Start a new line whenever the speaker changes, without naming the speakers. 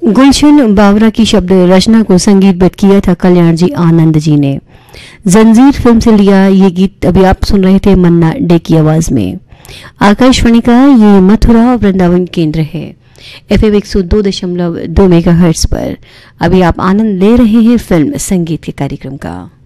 गुलशन बावरा की शब्द रचना को संगीतबद्ध किया था कल्याण जी आनंद जी ने। जंजीर फिल्म से लिया ये गीत अभी आप सुन रहे थे मन्ना डे की आवाज में। आकाशवाणी का ये मथुरा और वृंदावन केंद्र है FM 102.2 मेगाहर्ट्ज पर। अभी आप आनंद ले रहे हैं फिल्म संगीत के कार्यक्रम का।